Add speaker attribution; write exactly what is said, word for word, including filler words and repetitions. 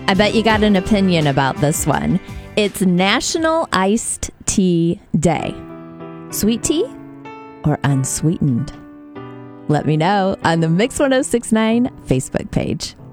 Speaker 1: I bet you got an opinion about this one. It's National Iced Tea Day. Sweet tea or unsweetened? Let me know on the Mix one oh six point nine Facebook page.